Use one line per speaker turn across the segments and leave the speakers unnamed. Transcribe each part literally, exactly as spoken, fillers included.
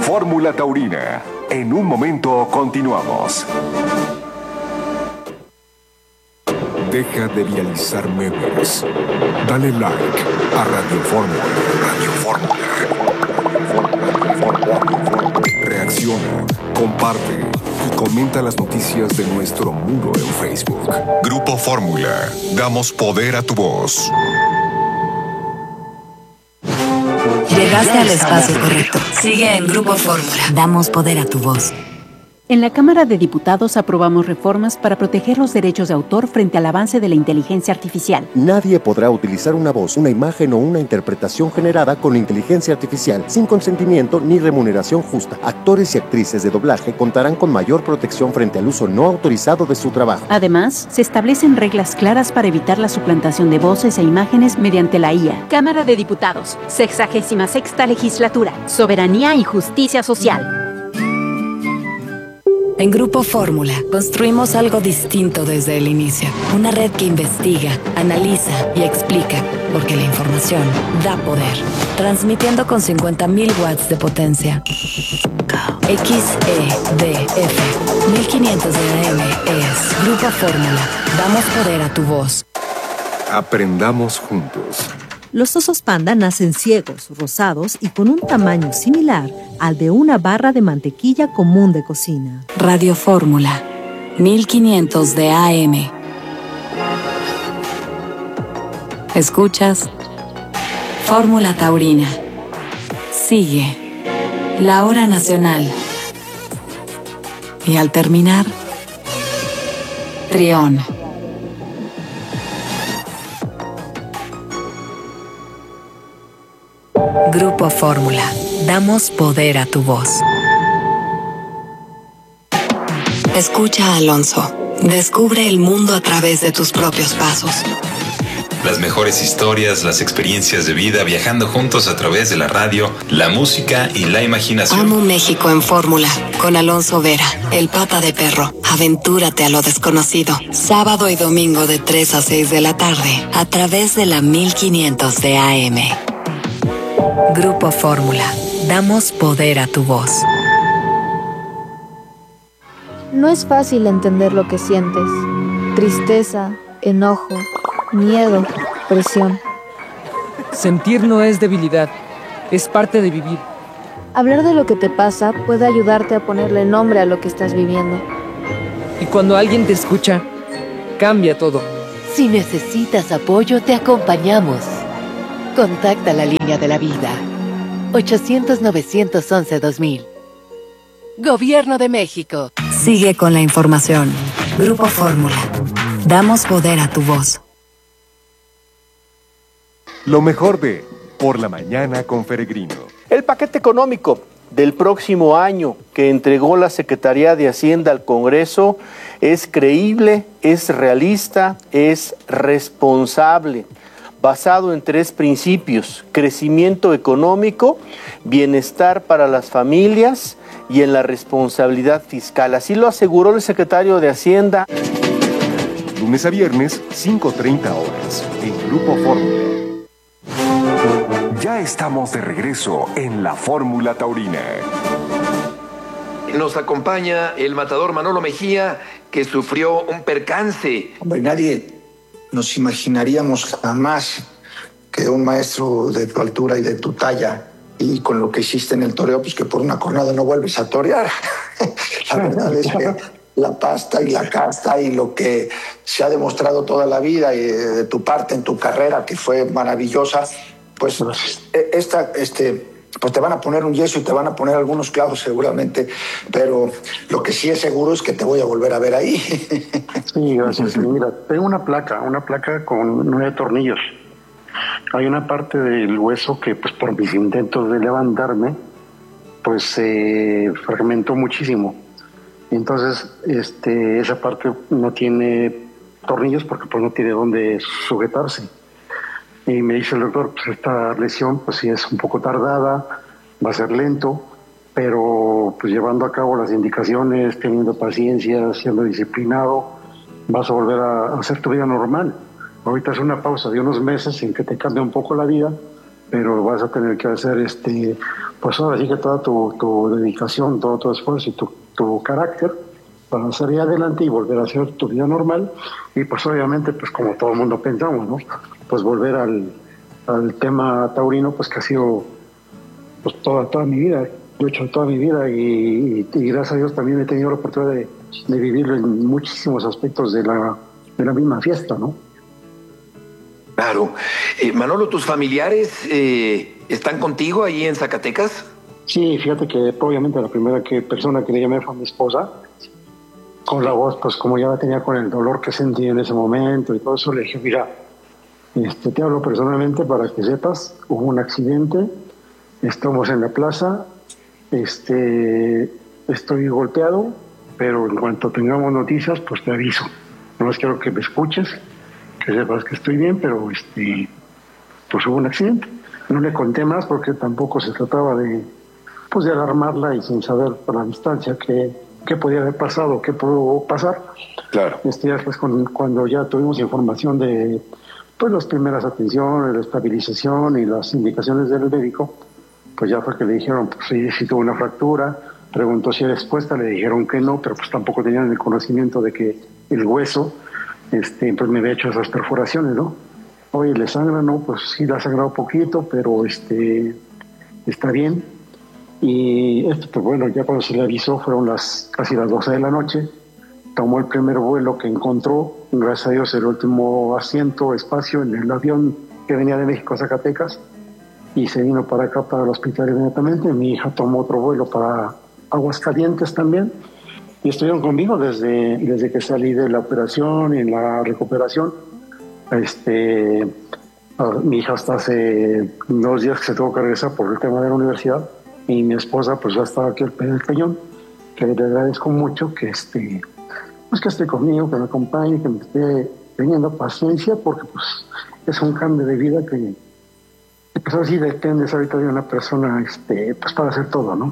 Fórmula Taurina. En un momento continuamos. Deja de viralizar memes. Dale like a Radio Fórmula. Radio Fórmula. Reacciona, comparte y comenta las noticias de nuestro muro en Facebook. Grupo Fórmula. Damos poder a tu voz.
Llegaste al espacio correcto. Sigue en Grupo Fórmula. Damos poder a tu voz.
En la Cámara de Diputados aprobamos reformas para proteger los derechos de autor frente al avance de la inteligencia artificial.
Nadie podrá utilizar una voz, una imagen o una interpretación generada con inteligencia artificial sin consentimiento ni remuneración justa. Actores y actrices de doblaje contarán con mayor protección frente al uso no autorizado de su trabajo.
Además, se establecen reglas claras para evitar la suplantación de voces e imágenes mediante la I A. Cámara de Diputados, sexagésima sexta legislatura, soberanía y justicia social.
En Grupo Fórmula, construimos algo distinto desde el inicio. Una red que investiga, analiza y explica, porque la información da poder. Transmitiendo con cincuenta mil watts de potencia. X E D F mil quinientos de A M es Grupo Fórmula. Damos poder a tu voz.
Aprendamos juntos.
Los osos panda nacen ciegos, rosados y con un tamaño similar al de una barra de mantequilla común de cocina.
Radio Fórmula, mil quinientos de A M. ¿Escuchas? Fórmula Taurina. Sigue la hora nacional. Y al terminar, Trión. Grupo Fórmula. Damos poder a tu voz. Escucha a Alonso. Descubre el mundo a través de tus propios pasos.
Las mejores historias, las experiencias de vida, viajando juntos a través de la radio, la música y la imaginación.
Amo México en Fórmula, con Alonso Vera, el pata de perro. Aventúrate a lo desconocido. Sábado y domingo de tres a seis de la tarde, a través de la mil quinientos de A M. Grupo Fórmula. Damos poder a tu voz.
No es fácil entender lo que sientes. Tristeza, enojo, miedo, presión.
Sentir no es debilidad, es parte de vivir.
Hablar de lo que te pasa puede ayudarte a ponerle nombre a lo que estás viviendo.
Y cuando alguien te escucha, cambia todo.
Si necesitas apoyo, te acompañamos. Contacta la línea de la vida. ochocientos, novecientos once, dos mil. Gobierno de México.
Sigue con la información. Grupo Fórmula. Damos poder a tu voz.
Lo mejor de Por la Mañana con Peregrino.
El paquete económico del próximo año que entregó la Secretaría de Hacienda al Congreso es creíble, es realista, es responsable, basado en tres principios: crecimiento económico, bienestar para las familias y en la responsabilidad fiscal. Así lo aseguró el secretario de Hacienda.
Lunes a viernes, cinco treinta horas, en Grupo Fórmula. Ya estamos de regreso en la Fórmula Taurina.
Nos acompaña el matador Manolo Mejía, que sufrió un percance.
Hombre, nadie nos imaginaríamos jamás que un maestro de tu altura y de tu talla, y con lo que hiciste en el toreo, pues que por una cornada no vuelves a torear. La verdad es que la pasta y la casta y lo que se ha demostrado toda la vida y de tu parte en tu carrera, que fue maravillosa, pues esta, este, pues te van a poner un yeso y te van a poner algunos clavos seguramente, pero lo que sí es seguro es que te voy a volver a ver ahí.
Sí, gracias. Mira, tengo una placa, una placa con nueve tornillos. Hay una parte del hueso que, pues por mis intentos de levantarme, pues se eh, fragmentó muchísimo. Entonces, este, esa parte no tiene tornillos porque pues no tiene dónde sujetarse. Y me dice el doctor, pues esta lesión, pues sí es un poco tardada, va a ser lento, pero pues llevando a cabo las indicaciones, teniendo paciencia, siendo disciplinado, vas a volver a hacer tu vida normal. Ahorita es una pausa de unos meses en que te cambia un poco la vida, pero vas a tener que hacer este pues ahora sí que toda tu, tu dedicación, todo tu esfuerzo y tu, tu carácter para salir adelante y volver a hacer tu vida normal. Y pues obviamente, pues como todo el mundo pensamos, ¿no? Pues volver al, al tema taurino, pues que ha sido pues toda, toda mi vida. Yo he hecho toda mi vida y, y, y gracias a Dios también he tenido la oportunidad de, de vivirlo en muchísimos aspectos de la, de la misma fiesta, ¿no?
Claro. Eh, Manolo, ¿tus familiares eh, están contigo ahí en Zacatecas?
Sí, fíjate que obviamente la primera que, persona que le llamé fue mi esposa. Con la voz, pues como ya la tenía con el dolor que sentí en ese momento y todo eso, le dije, mira, este, te hablo personalmente para que sepas, hubo un accidente, estamos en la plaza, este, estoy golpeado, pero en cuanto tengamos noticias, pues te aviso. No más quiero que me escuches, que sepas que estoy bien, pero este, pues hubo un accidente. No le conté más porque tampoco se trataba de, pues de alarmarla y sin saber por la distancia que qué podía haber pasado, qué pudo pasar. Claro. Este, después con, cuando ya tuvimos información de pues las primeras atenciones, la estabilización y las indicaciones del médico, pues ya fue que le dijeron, pues sí, sí tuvo una fractura, preguntó si era expuesta, le dijeron que no, pero pues tampoco tenían el conocimiento de que el hueso, este, pues me había hecho esas perforaciones, ¿no? Oye, ¿le sangra? No, pues sí, le ha sangrado poquito, pero este, está bien. Y esto, pues bueno, ya cuando se le avisó fueron las casi las doce de la noche, tomó el primer vuelo que encontró, gracias a Dios el último asiento, espacio en el avión que venía de México a Zacatecas, y se vino para acá, para el hospital inmediatamente. Mi hija tomó otro vuelo para Aguascalientes también, y estuvieron conmigo desde, desde que salí de la operación y en la recuperación. Este, mi hija hasta hace dos días que se tuvo que regresar por el tema de la universidad, y mi esposa pues ya estaba aquí al pie del cañón, que le agradezco mucho que este pues que esté conmigo, que me acompañe, que me esté teniendo paciencia, porque pues es un cambio de vida que, que pues así dependes ahorita de una persona este pues para hacer todo, ¿no?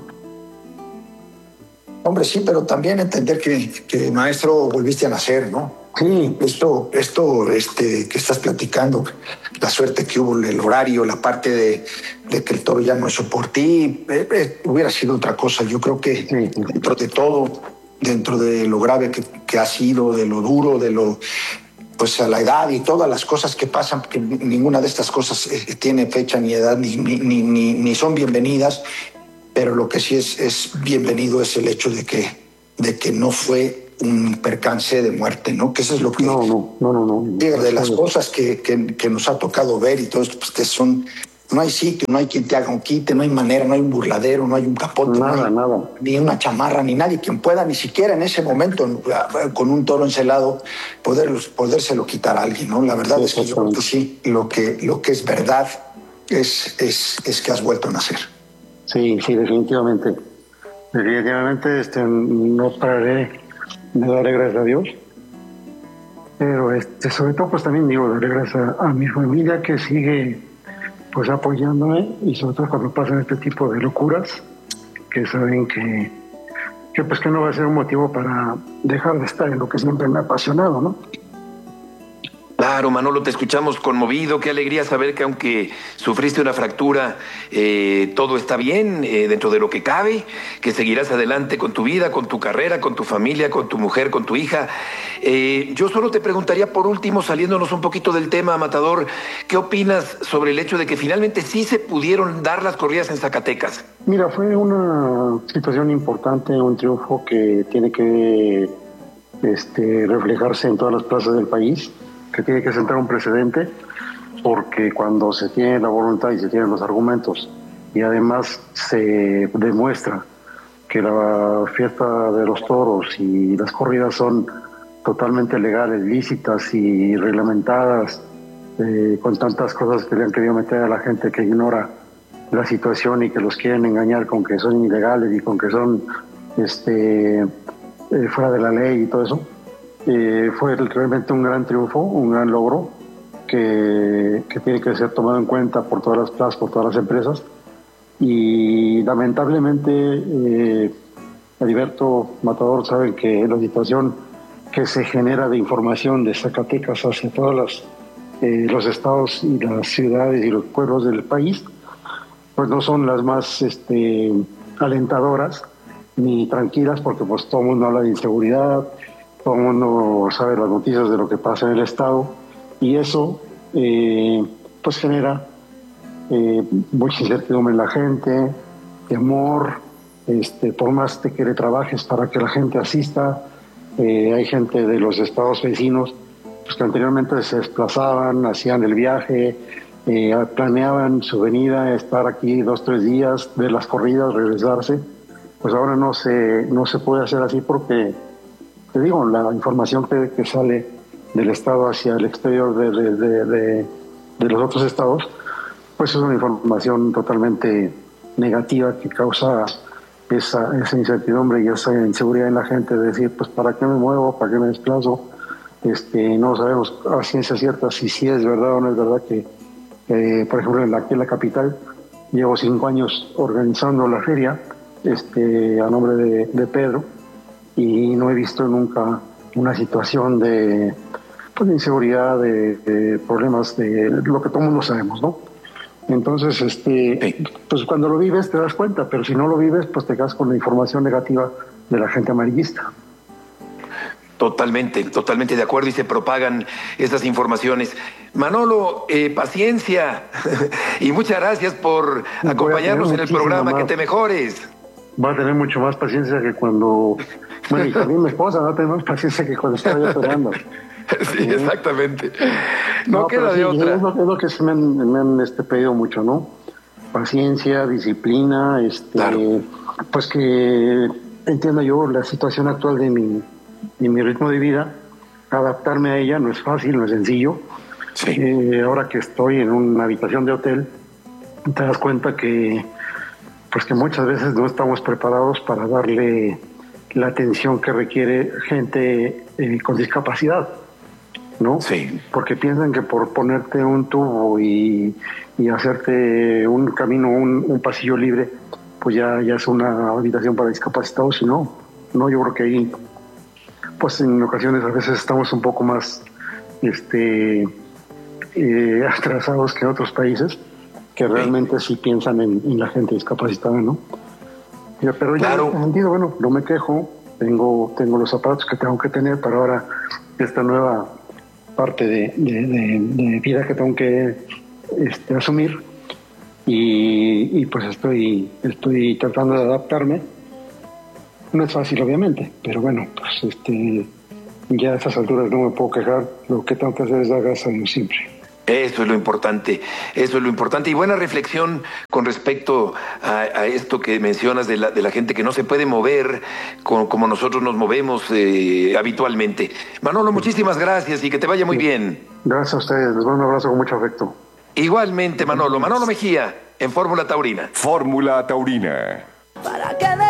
Hombre, sí, pero también entender que, que maestro volviste a nacer, ¿no?
Sí.
Esto, esto este, que estás platicando, la suerte que hubo, el horario, la parte de, de que el toro ya no es por ti, eh, eh, hubiera sido otra cosa. Yo creo que sí, dentro de todo, dentro de lo grave que, que ha sido, de lo duro, de lo, pues a la edad y todas las cosas que pasan, porque ninguna de estas cosas eh, tiene fecha ni edad, ni, ni, ni, ni, ni son bienvenidas, pero lo que sí es, es bienvenido es el hecho de que, de que no fue un percance de muerte, ¿no? Que eso es lo que...
No, no, no, no. no.
De las cosas que, que, que nos ha tocado ver y todo esto, pues que son... No hay sitio, no hay quien te haga un quite, no hay manera, no hay un burladero, no hay un capote,
nada,
no hay,
nada.
Ni una chamarra, ni nadie quien pueda, ni siquiera en ese momento, con un toro encelado, poder, podérselo quitar a alguien, ¿no? La verdad sí, es que yo creo que sí, lo que, lo que es verdad es, es, es que has vuelto a nacer.
Sí, sí, definitivamente. Definitivamente este, no pararé de darle gracias a Dios, pero este, sobre todo pues también digo, darle gracias a, a mi familia que sigue pues apoyándome, y sobre todo cuando pasan este tipo de locuras, que saben que, que pues que no va a ser un motivo para dejar de estar en lo que siempre me ha apasionado, ¿no?
Claro, Manolo, te escuchamos conmovido. Qué alegría saber que aunque sufriste una fractura, eh, todo está bien eh, dentro de lo que cabe, que seguirás adelante con tu vida, con tu carrera, con tu familia, con tu mujer, con tu hija. Eh, yo solo te preguntaría por último, saliéndonos un poquito del tema, Matador, ¿qué opinas sobre el hecho de que finalmente sí se pudieron dar las corridas en Zacatecas?
Mira, fue una situación importante, un triunfo que tiene que este, reflejarse en todas las plazas del país, que tiene que sentar un precedente, porque cuando se tiene la voluntad y se tienen los argumentos y además se demuestra que la fiesta de los toros y las corridas son totalmente legales, lícitas y reglamentadas, eh, con tantas cosas que le han querido meter a la gente que ignora la situación y que los quieren engañar con que son ilegales y con que son este, eh, fuera de la ley y todo eso. Eh, fue realmente un gran triunfo, un gran logro que, que tiene que ser tomado en cuenta por todas las plazas, por todas las empresas, y lamentablemente eh, Heriberto, Matador, saben que la situación que se genera de información de Zacatecas hacia todos las, eh, los estados y las ciudades y los pueblos del país pues no son las más este, alentadoras ni tranquilas, porque pues todo el mundo habla de inseguridad, todo el mundo sabe las noticias de lo que pasa en el estado, y eso eh, pues genera eh, mucha incertidumbre en la gente, temor, este, por más de que le trabajes para que la gente asista. Eh, hay gente de los estados vecinos pues, que anteriormente se desplazaban, hacían el viaje, eh, planeaban su venida, estar aquí dos, tres días, ver las corridas, regresarse. Pues ahora no se, no se puede hacer así porque, te digo, la información que, que sale del estado hacia el exterior de, de, de, de, de los otros estados, pues es una información totalmente negativa que causa esa, esa incertidumbre y esa inseguridad en la gente de decir, pues ¿para qué me muevo? ¿Para qué me desplazo? Este, no sabemos a ciencia cierta si sí es verdad o no es verdad que, eh, por ejemplo, en la, aquí en la capital llevo cinco años organizando la feria este, a nombre de, de Pedro, y no he visto nunca una situación de, pues, de inseguridad, de, de problemas, de lo que todo el mundo sabemos, ¿no? Entonces, este, pues cuando lo vives te das cuenta, pero si no lo vives, pues te quedas con la información negativa de la gente amarillista.
Totalmente, totalmente de acuerdo, y se propagan esas informaciones. Manolo, eh, paciencia y muchas gracias por acompañarnos en el programa, más. Que te mejores.
Va a tener mucho más paciencia que cuando, bueno, y también mi esposa va a tener más paciencia que cuando estaba yo esperando.
Sí, exactamente. No, no queda de
sí,
otra.
Es lo, es lo que se me han, me han este, pedido mucho, ¿no? Paciencia, disciplina, este, claro. Pues que entienda yo la situación actual de mi, de mi ritmo de vida, adaptarme a ella no es fácil, no es sencillo. Sí. Eh, ahora que estoy en una habitación de hotel, te das cuenta que, pues que muchas veces no estamos preparados para darle la atención que requiere gente eh, con discapacidad, ¿no? Sí. Porque piensan que por ponerte un tubo y, y hacerte un camino, un, un pasillo libre, pues ya, ya es una habitación para discapacitados, y no, no, yo creo que ahí, pues en ocasiones a veces estamos un poco más este, eh, atrasados que en otros países, que realmente sí, sí piensan en, en la gente discapacitada, ¿no? Pero ya claro. En ese sentido, bueno, no me quejo, tengo, tengo los zapatos que tengo que tener para ahora esta nueva parte de, de, de, de vida que tengo que este, asumir, y, y pues estoy, estoy tratando de adaptarme. No es fácil, obviamente, pero bueno, pues este, ya a estas alturas no me puedo quejar, lo que tengo que hacer es dar gracias a Dios siempre.
Eso es lo importante, eso es lo importante. Y buena reflexión con respecto a, a esto que mencionas de la, de la gente que no se puede mover como, como nosotros nos movemos eh, habitualmente. Manolo, muchísimas gracias y que te vaya muy bien.
Gracias a ustedes, les mando un abrazo con mucho afecto.
Igualmente, Manolo. Manolo Mejía, en Fórmula Taurina.
Fórmula Taurina.
Para que